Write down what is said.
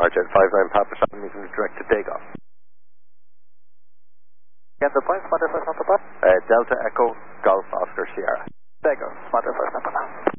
Roger, 59 Papa Shot, moving direct to takeoff. Get the point, Smarter First Papa. Delta Echo, Golf Oscar Sierra. There you go, Smarter First Papa.